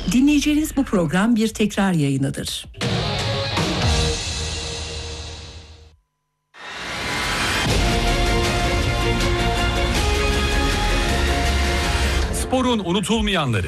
Dinleyeceğiniz bu program bir tekrar yayınıdır. Sporun unutulmayanları.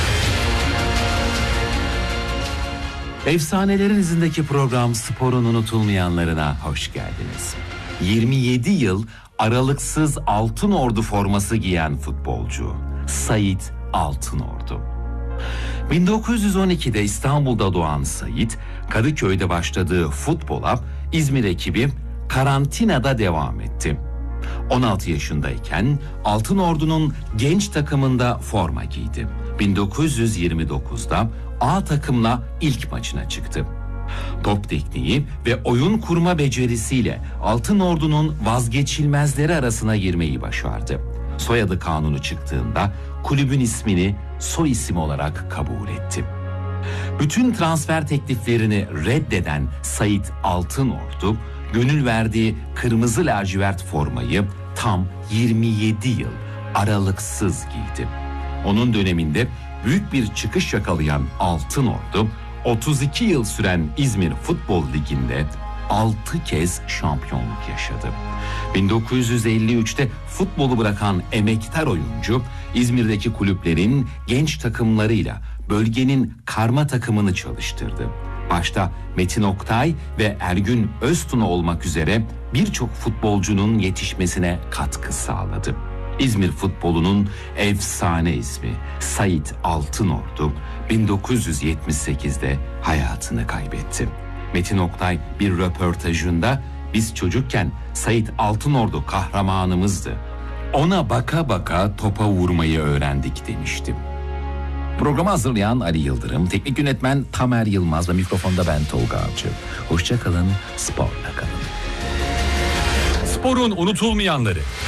Efsanelerin izindeki program Sporun unutulmayanlarına hoş geldiniz. 27 yıl aralıksız Altınordu forması giyen futbolcu Sait Altınordu. 1912'de İstanbul'da doğan Sait, Kadıköy'de başladığı futbola İzmir ekibi karantinada devam etti. 16 yaşındayken Altınordu'nun genç takımında forma giydi. 1929'da A takımla ilk maçına çıktı. Top tekniği ve oyun kurma becerisiyle Altınordu'nun vazgeçilmezleri arasına girmeyi başardı. Soyadı kanunu çıktığında kulübün ismini soy isim olarak kabul etti. Bütün transfer tekliflerini reddeden Sait Altınordu, gönül verdiği kırmızı lacivert formayı tam 27 yıl aralıksız giydi. Onun döneminde büyük bir çıkış yakalayan Altınordu, 32 yıl süren İzmir Futbol Ligi'nde 6 kez şampiyonluk yaşadı. 1953'te futbolu bırakan emektar oyuncu, İzmir'deki kulüplerin genç takımlarıyla bölgenin karma takımını çalıştırdı. Başta Metin Oktay ve Ergün Öztuna olmak üzere birçok futbolcunun yetişmesine katkı sağladı. İzmir futbolunun efsane ismi Sait Altınordu 1978'de hayatını kaybetti. Metin Oktay bir röportajında "Biz çocukken Sait Altınordu kahramanımızdı. Ona baka baka topa vurmayı öğrendik" demişti. Programı hazırlayan Ali Yıldırım, teknik yönetmen Tamer Yılmaz ve mikrofonda ben Tolga Avcı. Hoşça kalın, sporla kalın. Sporun unutulmayanları.